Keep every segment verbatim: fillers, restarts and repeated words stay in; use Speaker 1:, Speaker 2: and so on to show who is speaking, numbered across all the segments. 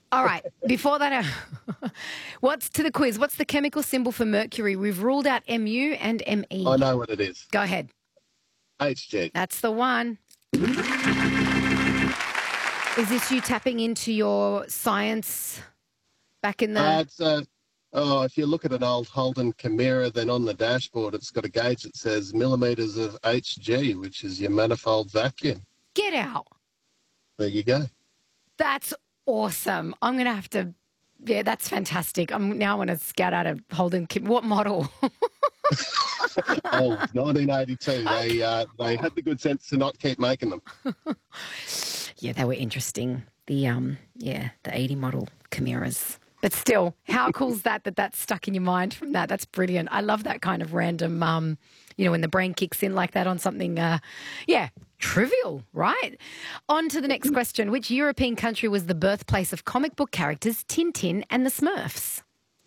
Speaker 1: All right. Before that, uh, what's to the quiz? What's the chemical symbol for mercury? We've ruled out M U and M E.
Speaker 2: I know what it is.
Speaker 1: Go ahead.
Speaker 2: H G.
Speaker 1: That's the one. Is this you tapping into your science back in the...
Speaker 2: Uh, it's, uh, oh, if you look at an old Holden Chimera, then on the dashboard it's got a gauge that says millimetres of H G, which is your manifold vacuum.
Speaker 1: Get out.
Speaker 2: There you go.
Speaker 1: That's awesome. I'm going to have to... Yeah, that's fantastic. I'm now going to scout out a Holden Chim- What model?
Speaker 2: Oh, nineteen eighty-two. They uh, they had the good sense to not keep making them.
Speaker 1: Yeah, they were interesting. The um, yeah, the eighty model Chimeras. But still, how cool is that? That that's stuck in your mind from that. That's brilliant. I love that kind of random, um, you know, when the brain kicks in like that on something. Uh, yeah, trivial, right? On to the next question. Which European country was the birthplace of comic book characters Tintin and the Smurfs?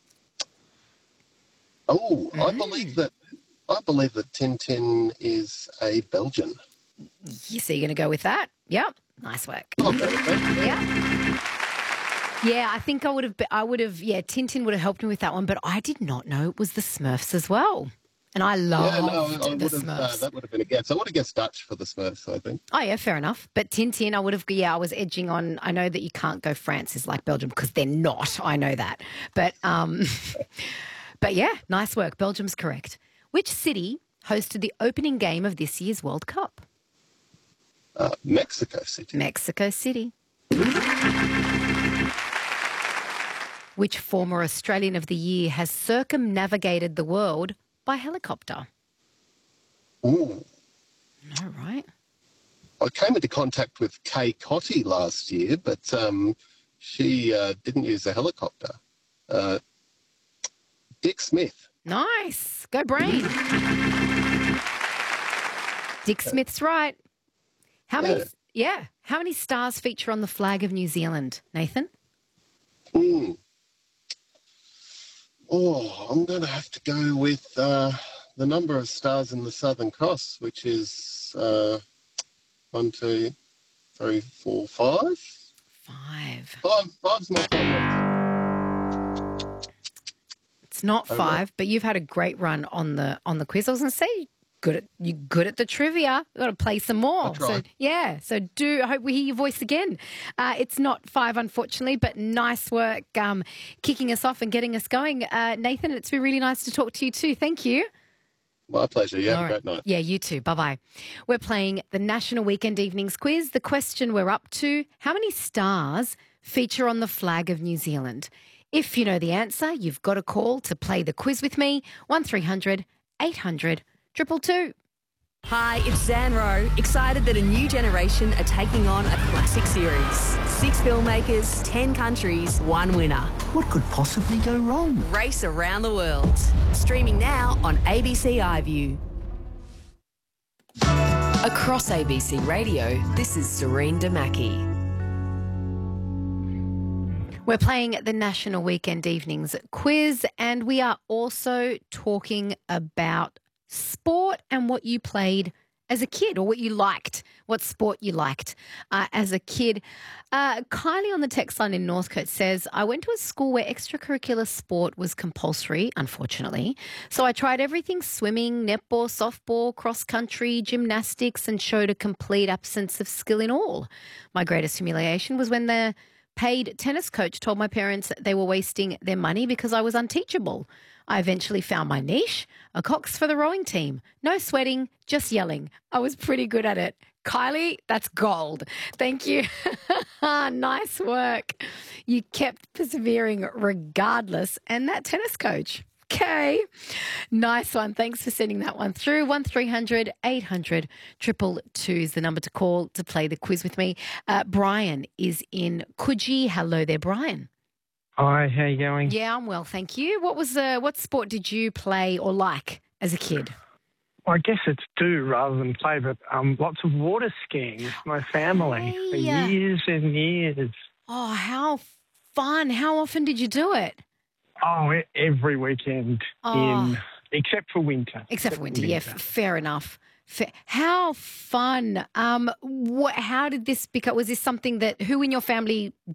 Speaker 2: Oh, I
Speaker 1: Mm.
Speaker 2: believe that. I believe that Tintin is a Belgian.
Speaker 1: You so you're going to go with that? Yep. Nice work.
Speaker 2: I'll go with that.
Speaker 1: Yeah. Yeah, I think I would have, I would have, yeah, Tintin would have helped me with that one, but I did not know it was the Smurfs as well. And I loved
Speaker 2: Yeah, no, I
Speaker 1: the
Speaker 2: would have,
Speaker 1: Smurfs.
Speaker 2: uh, that would have been a guess. I would have guessed Dutch for the Smurfs, I think.
Speaker 1: Oh, yeah, fair enough. But Tintin, I would have, yeah, I was edging on, I know that you can't go France is like Belgium because they're not. I know that. But, um, but yeah, nice work. Belgium's correct. Which city hosted the opening game of this year's World Cup?
Speaker 2: Uh, Mexico City.
Speaker 1: Mexico City. Which former Australian of the Year has circumnavigated the world by helicopter?
Speaker 2: Ooh.
Speaker 1: No, right?
Speaker 2: I came into contact with Kay Cotty last year, but um, she uh, didn't use a helicopter. Uh, Dick Smith.
Speaker 1: Nice. Go brain. Dick Smith's right. How many?
Speaker 2: Yeah.
Speaker 1: Yeah. How many stars feature on the flag of New Zealand, Nathan?
Speaker 2: Hmm. Oh, I'm going to have to go with uh, the number of stars in the Southern Cross, which is uh, one, two, three, four, five.
Speaker 1: Five.
Speaker 2: Five. Five's my favorite.
Speaker 1: It's not
Speaker 2: Oh,
Speaker 1: five, but you've had a great run on the on the quiz. I was going to say, good at you good at the trivia. We've got to play some more.
Speaker 2: I'll try.
Speaker 1: So yeah, so do I hope we hear your voice again. Uh, it's not five, unfortunately, but nice work um, kicking us off and getting us going, uh, Nathan. It's been really nice to talk to you too. Thank you.
Speaker 2: My pleasure. You have
Speaker 1: All
Speaker 2: a
Speaker 1: right.
Speaker 2: great night.
Speaker 1: Yeah, you too. Bye-bye. We're playing the National Weekend Evenings Quiz. The question we're up to, how many stars feature on the flag of New Zealand? If you know the answer, you've got a call to play the quiz with me, one three hundred eight hundred two two two.
Speaker 3: Hi, it's Zanro. Excited that a new generation are taking on a classic series. Six filmmakers, ten countries, one winner.
Speaker 4: What could possibly go wrong?
Speaker 3: Race around the world. Streaming now on A B C iView. Across A B C Radio, this is Serene Damaki.
Speaker 1: We're playing the National Weekend Evenings Quiz, and we are also talking about sport and what you played as a kid, or what you liked, what sport you liked uh, as a kid. Uh, Kylie on the text line in Northcote says, I went to a school where extracurricular sport was compulsory, unfortunately. So I tried everything: swimming, netball, softball, cross-country, gymnastics, and showed a complete absence of skill in all. My greatest humiliation was when the paid tennis coach told my parents they were wasting their money because I was unteachable. I eventually found my niche, a Cox for the rowing team. No sweating, just yelling. I was pretty good at it. Kylie, that's gold. Thank you. Nice work. You kept persevering regardless. And that tennis coach. Okay. Nice one. Thanks for sending that one through. one three hundred eight hundred two two two is the number to call to play the quiz with me. Uh, Brian is in Coogee. Hello there, Brian.
Speaker 5: Hi, how you going?
Speaker 1: Yeah, I'm well, thank you. What was uh, what sport did you play or like as a kid?
Speaker 5: Well, I guess it's do rather than play, but um, lots of water skiing with my family for
Speaker 1: Hey.
Speaker 5: years and years.
Speaker 1: Oh, how fun. How often did you do it?
Speaker 5: Oh, e- every weekend
Speaker 1: Oh.
Speaker 5: in, except for winter.
Speaker 1: Except for winter, yeah, f- fair enough. Fair. How fun. Um, what, how did this become, was this something that, who in your family